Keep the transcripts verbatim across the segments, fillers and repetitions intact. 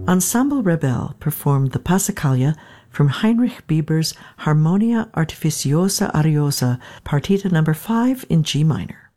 Ensemble Rebel performed the Passacaglia from Heinrich Bieber's Harmonia Artificiosa Ariosa, Partita number five in G minor.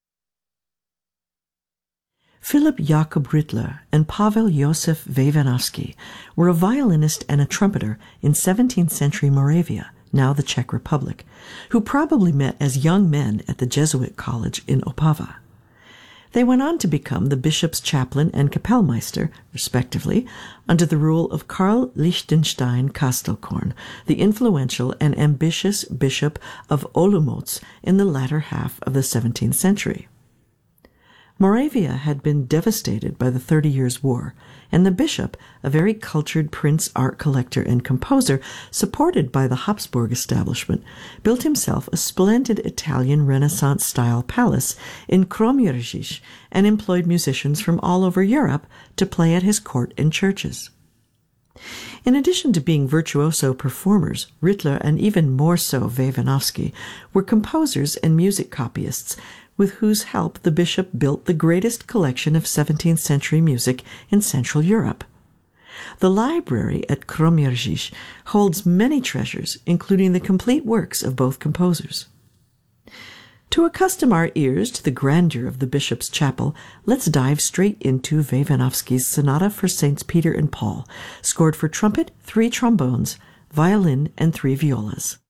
Philip Jakob Rittler and Pavel Josef Weiwanowski were a violinist and a trumpeter in seventeenth century Moravia, now the Czech Republic, who probably met as young men at the Jesuit college in Opava. They went on to become the bishop's chaplain and kapellmeister, respectively, under the rule of Karl Lichtenstein Kastelkorn, the influential and ambitious bishop of Olomouc in the latter half of the seventeenth century. Moravia had been devastated by the Thirty Years' War, and the bishop, a very cultured prince art collector and composer, supported by the Habsburg establishment, built himself a splendid Italian Renaissance-style palace in Kroměříž and employed musicians from all over Europe to play at his court and churches. In addition to being virtuoso performers, Rittler, and even more so Weiwanowski, were composers and music copyists, with whose help the bishop built the greatest collection of seventeenth century music in Central Europe. The library at Kroměříž holds many treasures, including the complete works of both composers. To accustom our ears to the grandeur of the bishop's chapel, let's dive straight into Weiwanowski's Sonata for Saints Peter and Paul, scored for trumpet, three trombones, violin, and three violas.